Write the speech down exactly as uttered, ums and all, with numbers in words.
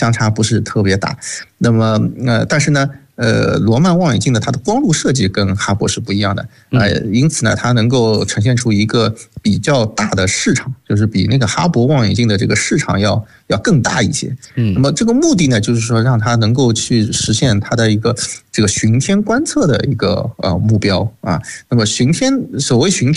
相差不是特别大。那么呃，但是呢。呃，罗曼望远镜呢，它的光路设计跟哈勃是不一样的，呃，因此呢，它能够呈现出一个比较大的市场，就是比那个哈勃望远镜的这个市场要要更大一些。嗯，那么这个目的呢，就是说让它能够去实现它的一个这个巡天观测的一个呃目标啊。那么巡天，所谓巡天。